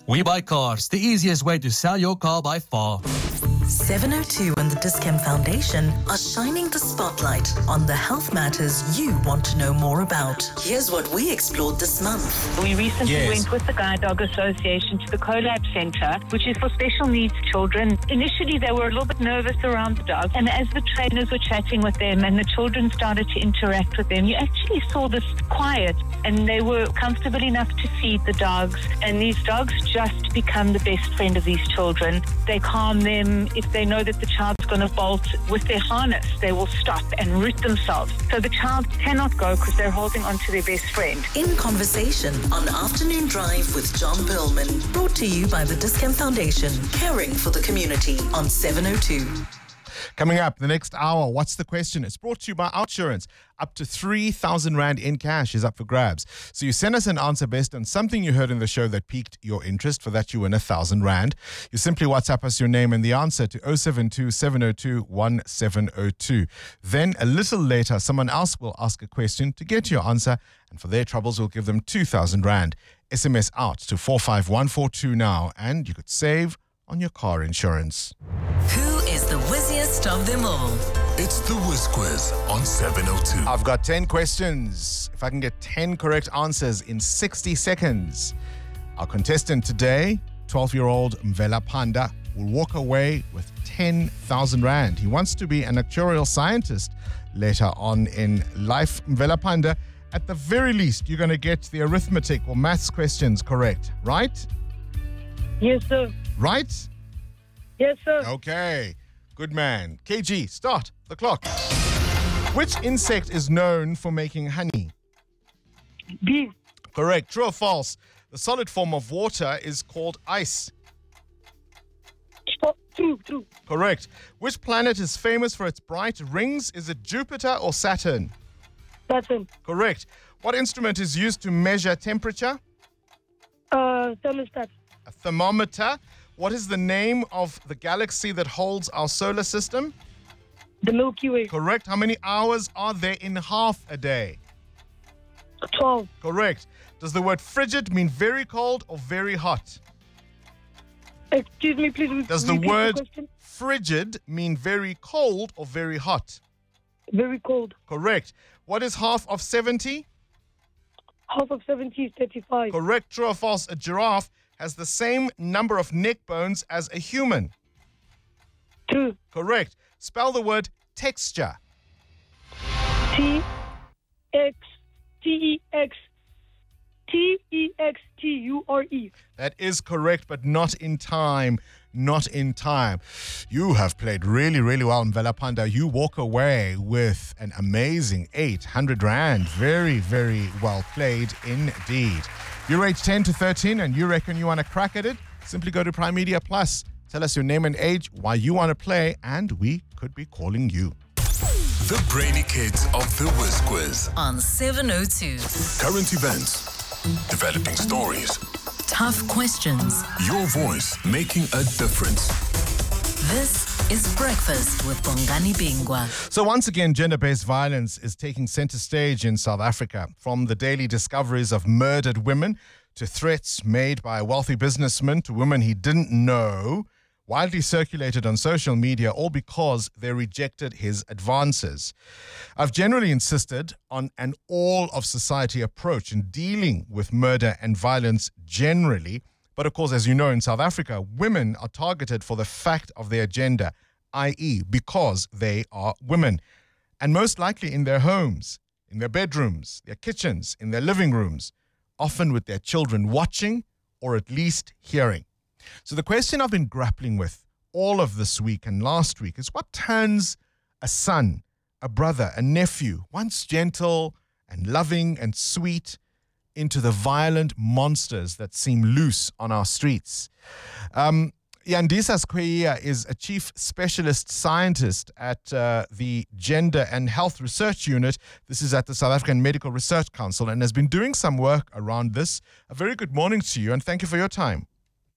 We Buy Cars, the easiest way to sell your car by far. 702 and the Dis-Chem Foundation are shining the spotlight on the health matters you want to know more about. Here's what we explored this month. We recently went with the Guide Dog Association to the CoLab Centre, which is for special needs children. Initially, they were a little bit nervous around the dog, and as the trainers were chatting with them and the children started to interact with them, you actually saw this quiet, and they were comfortable enough to feed the dogs, and these dogs just become the best friend of these children. They calm them. If they know that the child's going to bolt with their harness, they will stop and root themselves. So the child cannot go because they're holding on to their best friend. In Conversation on Afternoon Drive with John Perlman. Brought to you by the Dis-Chem Foundation, caring for the community on 702. Coming up the next hour, what's the question? It's brought to you by OUTsurance. Up to 3,000 Rand in cash is up for grabs. So you send us an answer based on something you heard in the show that piqued your interest. For that, you win 1,000 Rand. You simply WhatsApp us your name and the answer to 072 702 1702. Then a little later, someone else will ask a question to get your answer. And for their troubles, we'll give them 2,000 Rand. SMS out to 45142 now, and you could save on your car insurance. Who is the whizziest of them all? It's the Whiz Quiz on 702. I've got 10 questions. If I can get 10 correct answers in 60 seconds, our contestant today, 12-year-old Mvela Panda, will walk away with 10,000 Rand. He wants to be an actuarial scientist later on in life. Mvela Panda, at the very least, you're going to get the arithmetic or maths questions correct, right? Yes, sir. Right? Yes, sir. Okay. Good man. KG, start the clock. Which insect is known for making honey? B. Correct. True or false? The solid form of water is called ice. True. Correct. Which planet is famous for its bright rings? Is it Jupiter or Saturn? Saturn. Correct. What instrument is used to measure temperature? Thermostat. A thermometer. What is the name of the galaxy that holds our solar system? The Milky Way. Correct. How many hours are there in half a day? 12. Correct. Does the word frigid mean very cold or very hot? Excuse me, please. Does the repeat word question? frigid mean very cold or very hot? Very cold. Correct. What is half of 70? Half of 70 is 35. Correct. True or false? A giraffe has the same number of neck bones as a human. True. Correct. Spell the word texture. T-X-T-E-X-T-E-X-T-U-R-E. That is correct, but not in time. Not in time. You have played really, really well, Mvela Panda. You walk away with an amazing 800 Rand. Very, very well played indeed. You're age 10 to 13 and you reckon you want to crack at it? Simply go to Prime Media Plus. Tell us your name and age, why you want to play, and we could be calling you. The Brainy Kids of the Whiz Quiz. On 702. Current events, developing stories, Tough questions. your voice making a difference. This is Breakfast with Bongani Bingwa. So once again, gender-based violence is taking center stage in South Africa. From the daily discoveries of murdered women to threats made by a wealthy businessman to women he didn't know, widely circulated on social media, all because they rejected his advances. I've generally insisted on an all-of-society approach in dealing with murder and violence generally. But of course, as you know, in South Africa, women are targeted for the fact of their gender, i.e. because they are women. And most likely in their homes, in their bedrooms, their kitchens, in their living rooms, often with their children watching or at least hearing. So the question I've been grappling with all of this week and last week is what turns a son, a brother, a nephew, once gentle and loving and sweet, into the violent monsters that seem loose on our streets. Yandisa Skweyiya is a chief specialist scientist at the Gender and Health Research Unit. This is at the South African Medical Research Council and has been doing some work around this. A very good morning to you and thank you for your time.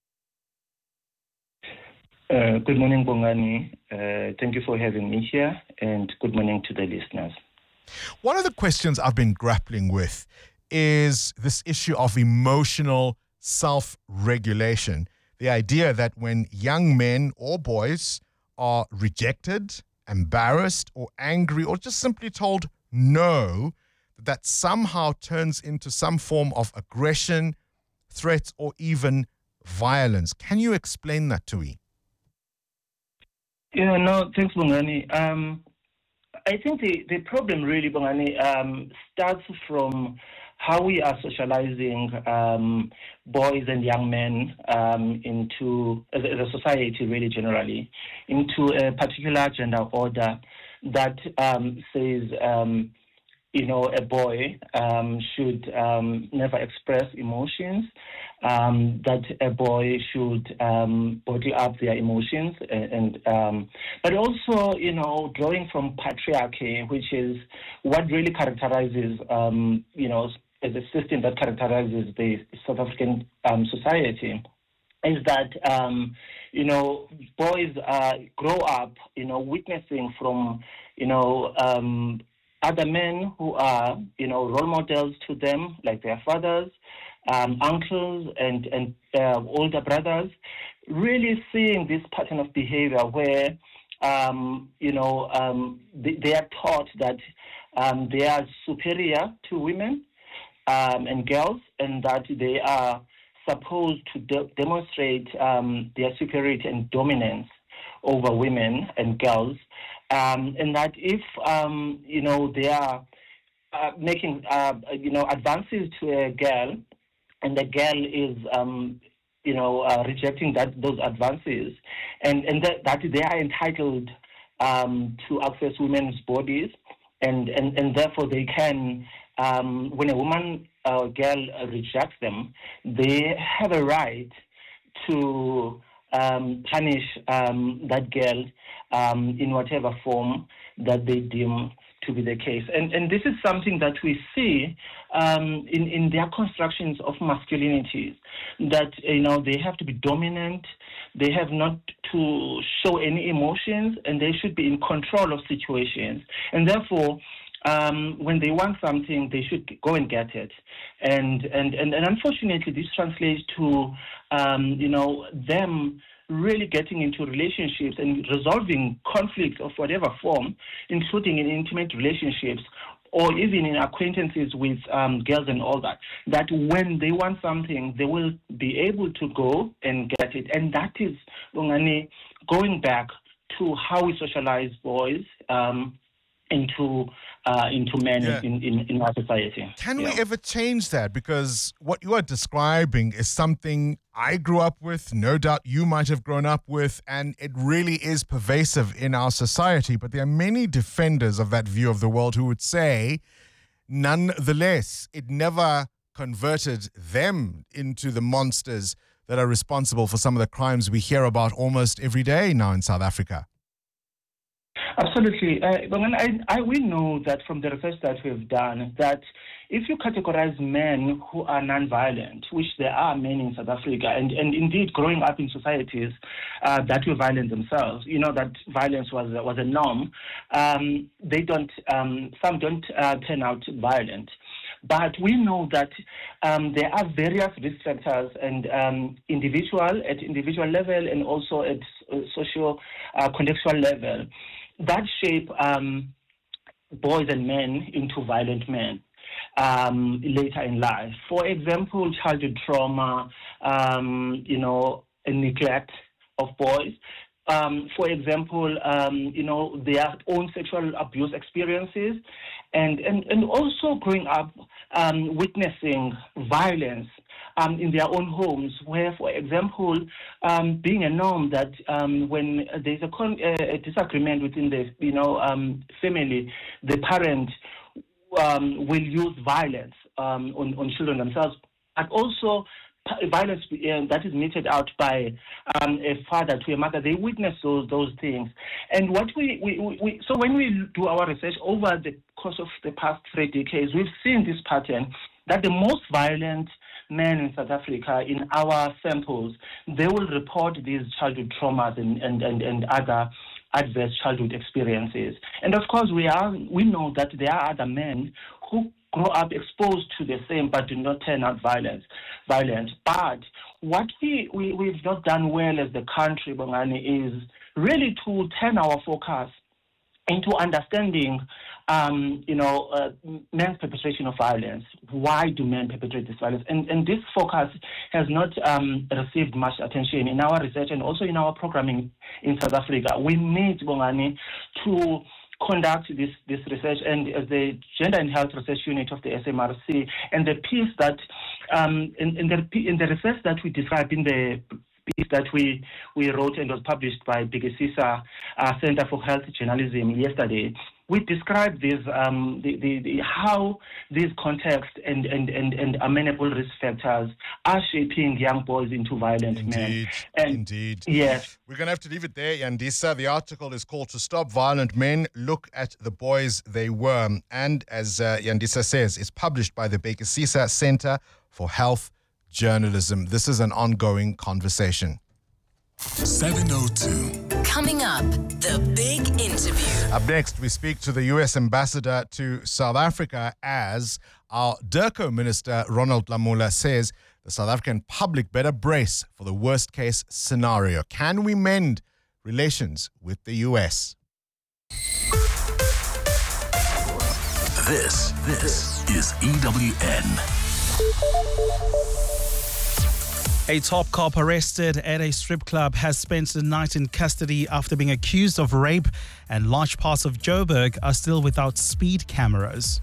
Good morning, Bongani. Thank you for having me here, and good morning to the listeners. One of the questions I've been grappling with is this issue of emotional self-regulation. The idea that when young men or boys are rejected, embarrassed, or angry, or just simply told no, that somehow turns into some form of aggression, threats, or even violence. Can you explain that to me? Yeah, no, thanks, Bongani. I think the problem really, Bongani, starts from how we are socializing boys and young men into, as a society really generally, into a particular gender order that says, a boy should never express emotions, that a boy should bottle up their emotions, but also, drawing from patriarchy, which is what really characterizes, as a system that characterizes the South African society, is that, boys grow up, witnessing from, other men who are, role models to them, like their fathers, uncles, and older brothers, really seeing this pattern of behavior where, they are taught that they are superior to women and girls, and that they are supposed to demonstrate their superiority and dominance over women and girls, and that if they are making advances to a girl, and the girl is rejecting those advances, and that they are entitled to access women's bodies, and therefore they can, when a woman or girl rejects them, they have a right to punish that girl in whatever form that they deem to be the case. And this is something that we see in their constructions of masculinities, that, they have to be dominant, they have not to show any emotions, and they should be in control of situations. And therefore, when they want something, they should go and get it. And unfortunately, this translates to, them really getting into relationships and resolving conflicts of whatever form, including in intimate relationships or even in acquaintances with girls and all that, that when they want something, they will be able to go and get it. And that is, Bongani, going back to how we socialize boys into men in our society. Can we ever change that? Because what you are describing is something I grew up with, no doubt you might have grown up with, and it really is pervasive in our society. But there are many defenders of that view of the world who would say, nonetheless, it never converted them into the monsters that are responsible for some of the crimes we hear about almost every day now in South Africa. Absolutely. We know that from the research that we've done, that if you categorize men who are non-violent, which there are many in South Africa, and indeed growing up in societies that were violent themselves, that violence was a norm, some don't turn out violent. But we know that there are various risk factors and individual level and also at social contextual level that shape boys and men into violent men later in life. For example, childhood trauma, neglect of boys. For example, their own sexual abuse experiences, and also growing up witnessing violence in their own homes, where, for example, being a norm that when there's a disagreement within the family, the parent will use violence on children themselves, but also violence that is meted out by a father to a mother. They witness those things. And what so when we do our research over the course of the past 3 decades, we've seen this pattern that the most violent men in South Africa, in our samples, they will report these childhood traumas and other adverse childhood experiences. And of course, we know that there are other men who grow up exposed to the same but do not turn out violent. But what we've not done well as the country, Bongani, is really to turn our focus into understanding, men's perpetration of violence. Why do men perpetrate this violence? And this focus has not received much attention in our research and also in our programming in South Africa. We need, Bongani, to conduct this research, and as the Gender and Health Research Unit of the SMRC, and the piece that in the research that we described in the piece that we wrote and was published by Bhekisisa Center for Health Journalism yesterday, we described this how these context and amenable risk factors are shaping young boys into violent men. Indeed. Yes. We're going to have to leave it there, Yandisa. The article is called "To Stop Violent Men, Look at the Boys They Were." And as Yandisa says, it's published by the Bhekisisa Center for Health Journalism. This is an ongoing conversation. 702. Coming up, the big interview. Up next, we speak to the U.S. ambassador to South Africa as our DIRCO minister, Ronald Lamola, says the South African public better brace for the worst-case scenario. Can we mend relations with the U.S.? This is EWN. A top cop arrested at a strip club has spent the night in custody after being accused of rape, and large parts of Joburg are still without speed cameras.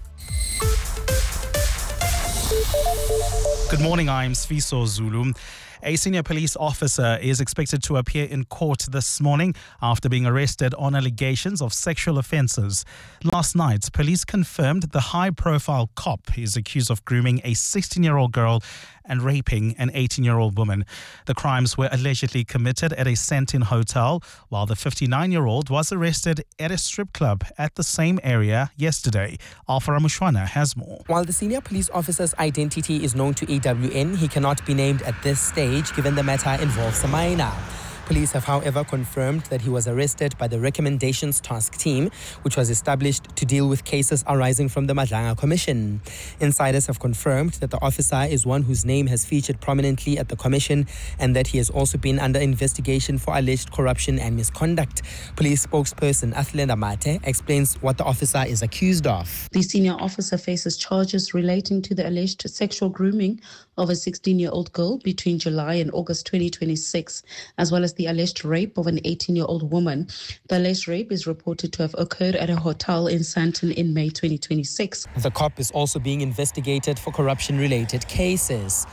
Good morning, I'm Sfiso Zulu. A senior police officer is expected to appear in court this morning after being arrested on allegations of sexual offences. Last night, police confirmed the high-profile cop is accused of grooming a 16-year-old girl and raping an 18-year-old woman. The crimes were allegedly committed at a Sentin hotel, while the 59-year-old was arrested at a strip club at the same area yesterday. Alpha Ramushwana has more. While the senior police officer's identity is known to EWN, he cannot be named at this stage given the matter involves a minor. Police have, however, confirmed that he was arrested by the Recommendations Task Team, which was established to deal with cases arising from the Madlanga Commission. Insiders have confirmed that the officer is one whose name has featured prominently at the commission and that he has also been under investigation for alleged corruption and misconduct. Police spokesperson Athlenda Mate explains what the officer is accused of. The senior officer faces charges relating to the alleged sexual grooming of a 16-year-old girl between July and August 2026, as well as the alleged rape of an 18-year-old woman. The alleged rape is reported to have occurred at a hotel in Sandton in May 2026. The cop is also being investigated for corruption-related cases.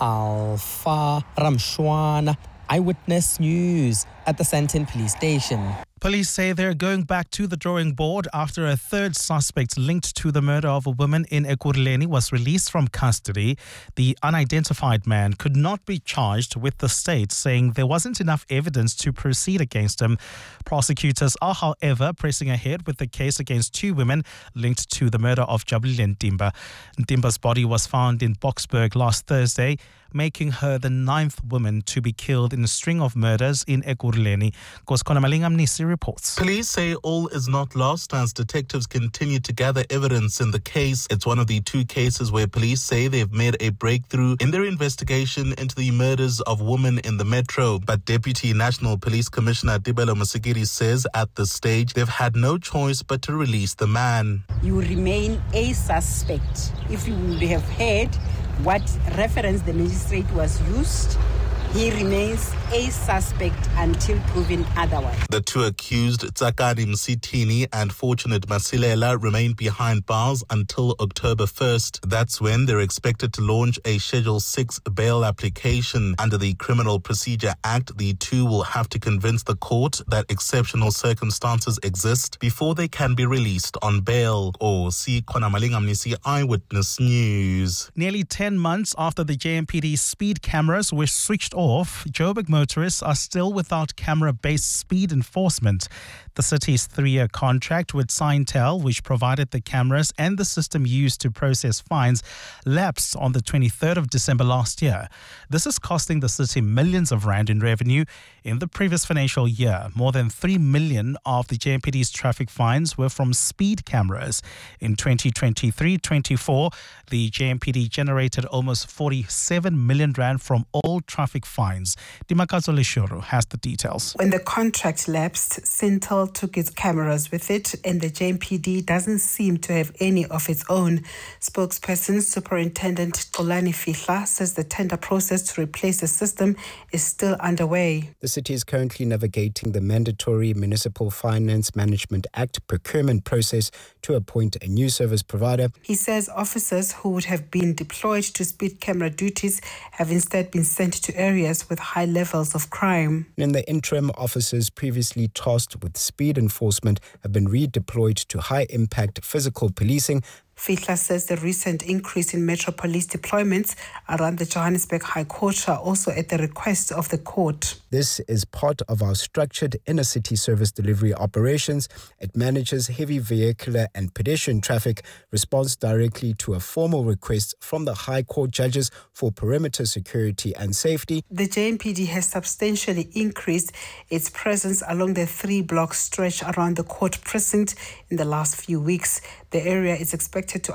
Alpha Ramshwana, Eyewitness News at the Sandton Police Station. Police say they're going back to the drawing board after a third suspect linked to the murder of a woman in Ekurhuleni was released from custody. The unidentified man could not be charged with the state, saying there wasn't enough evidence to proceed against him. Prosecutors are, however, pressing ahead with the case against two women linked to the murder of Jabulile Ntimba. Ntimba's body was found in Boksburg last Thursday, making her the 9th woman to be killed in a string of murders in Ekurhuleni. Koskona Malingamnisi reports. Police say all is not lost as detectives continue to gather evidence in the case. It's one of the two cases where police say they've made a breakthrough in their investigation into the murders of women in the metro. But Deputy National Police Commissioner Tibelo Masigiri says at this stage they've had no choice but to release the man. You remain a suspect. If you would have heard what reference the magistrate was used, he remains a suspect until proven otherwise. The two accused, Tsakani Msitini and Fortunate Masilela, remain behind bars until October 1st. That's when they're expected to launch a Schedule 6 bail application. Under the Criminal Procedure Act, the two will have to convince the court that exceptional circumstances exist before they can be released on bail. Or see Kona Malingamnisi, Eyewitness News. Nearly 10 months after the JMPD speed cameras were switched off off, Joburg motorists are still without camera-based speed enforcement. The city's 3-year contract with Signtel, which provided the cameras and the system used to process fines, lapsed on the 23rd of December last year. This is costing the city millions of rand in revenue. In the previous financial year, more than 3 million of the JMPD's traffic fines were from speed cameras. In 2023-24, the JMPD generated almost 47 million rand from all traffic fines. Dimakazo Leshuru has the details. When the contract lapsed, Signtel took its cameras with it, and the JMPD doesn't seem to have any of its own. Spokesperson Superintendent Xolani Fihla says the tender process to replace the system is still underway. The city is currently navigating the mandatory Municipal Finance Management Act procurement process to appoint a new service provider. He says officers who would have been deployed to speed camera duties have instead been sent to areas with high levels of crime. In the interim, officers previously tasked with speed enforcement have been redeployed to high-impact physical policing. Fihla says the recent increase in Metro Police deployments around the Johannesburg High Court are also at the request of the court. This is part of our structured inner-city service delivery operations. It manages heavy vehicular and pedestrian traffic, responds directly to a formal request from the High Court judges for perimeter security and safety. The JMPD has substantially increased its presence along the 3-block stretch around the court precinct in the last few weeks. The area is expected to